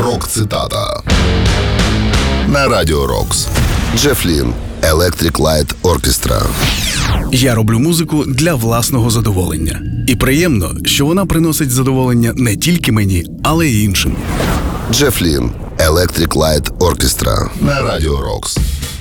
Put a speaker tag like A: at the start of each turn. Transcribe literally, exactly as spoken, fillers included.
A: Рок-цитата на Радіо Рокс. Джеф Лін, Electric Light Orchestra.
B: Я роблю музику для власного задоволення. І приємно, що вона приносить задоволення не тільки мені, але й іншим.
A: Джеф Лін, Electric Light Orchestra на Радіо Рокс.